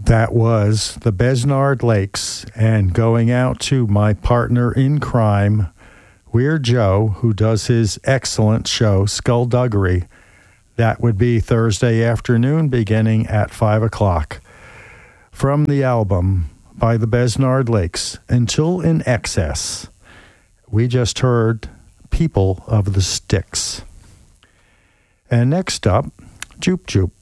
That was the Besnard Lakes, and going out to my partner in crime, Weird Joe, who does his excellent show, Skullduggery. That would be Thursday afternoon beginning at 5 o'clock. From the album by the Besnard Lakes, Until in Excess, we just heard People of the Sticks. And next up, Joop Joop.